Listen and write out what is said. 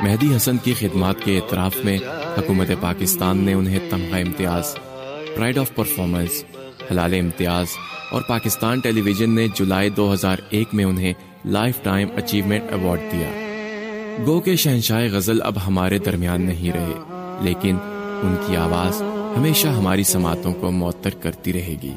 मेहदी हसन की खिदमात के एतराफ़ में हुकूमत पाकिस्तान ने उन्हें तमगा इम्तियाज़, प्राइड ऑफ परफॉर्मेंस, हलाल इम्तियाज़ और पाकिस्तान टेलीविज़न ने जुलाई 2001 में उन्हें लाइफ टाइम अचीवमेंट अवार्ड दिया। गो के शहंशाह गज़ल अब हमारे दरमियान नहीं रहे, लेकिन उनकी आवाज़ हमेशा हमारी समातों को मुअत्तर करती रहेगी।